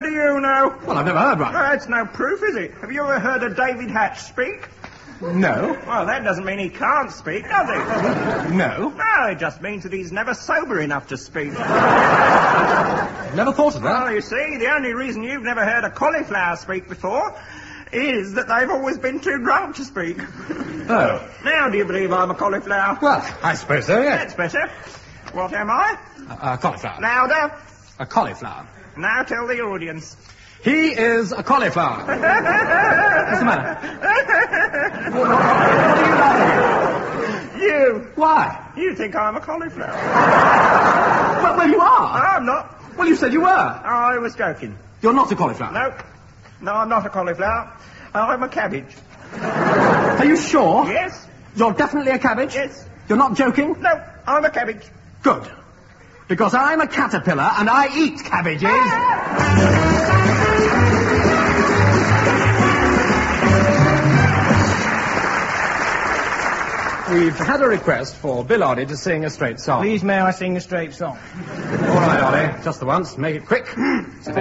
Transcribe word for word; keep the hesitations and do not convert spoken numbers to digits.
do you know? Well, I've never heard one. Well, that's no proof, is it? Have you ever heard of David Hatch speak? No. Well, that doesn't mean he can't speak, does it? No. No, it just means that he's never sober enough to speak. Never thought of that. Well, you see, the only reason you've never heard a cauliflower speak before is that they've always been too drunk to speak. Oh. Now, do you believe I'm a cauliflower? Well, I suppose so, yes. That's better. What am I? A, a cauliflower. Louder. A cauliflower. Now tell the audience. He is a cauliflower. What's the matter? What, what are you laughing at? You. Why? You think I'm a cauliflower. Well, well, you are. I'm not. Well, you said you were. I was joking. You're not a cauliflower. No. No, I'm not a cauliflower. I'm a cabbage. Are you sure? Yes. You're definitely a cabbage? Yes. You're not joking? No, I'm a cabbage. Good. Because I'm a caterpillar and I eat cabbages. We've had a request for Bill Oddie to sing a straight song. Please, may I sing a straight song? All right, Oddie. Just the once. Make it quick.